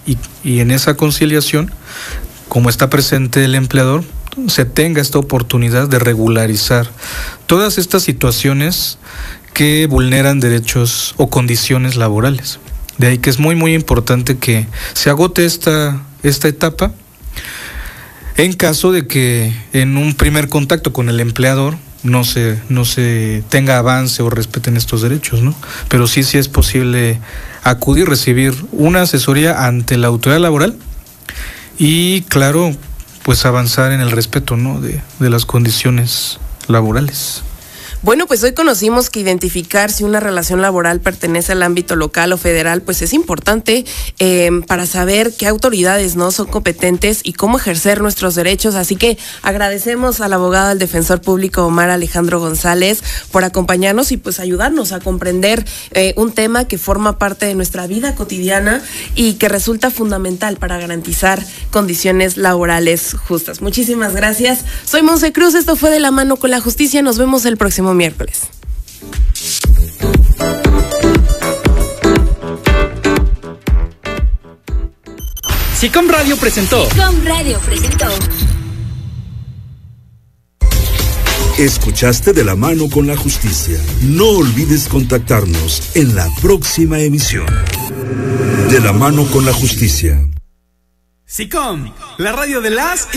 y en esa conciliación, como está presente el empleador, se tenga esta oportunidad de regularizar todas estas situaciones que vulneran derechos o condiciones laborales. De ahí que es muy muy importante que se agote esta etapa en caso de que en un primer contacto con el empleador no se tenga avance o respeten estos derechos, ¿no? Pero sí es posible acudir, recibir una asesoría ante la autoridad laboral y, claro, pues avanzar en el respeto, ¿no?, de las condiciones laborales. Bueno, pues hoy conocimos que identificar si una relación laboral pertenece al ámbito local o federal, pues es importante para saber qué autoridades no son competentes y cómo ejercer nuestros derechos. Así que agradecemos al abogado del defensor público Omar Alejandro González por acompañarnos y pues ayudarnos a comprender un tema que forma parte de nuestra vida cotidiana y que resulta fundamental para garantizar condiciones laborales justas. Muchísimas gracias. Soy Monse Cruz, esto fue De la Mano con la Justicia. Nos vemos el próximo miércoles. SICOM Radio presentó. Escuchaste De la Mano con la Justicia. No olvides contactarnos en la próxima emisión. De la Mano con la Justicia. SICOM, la radio de las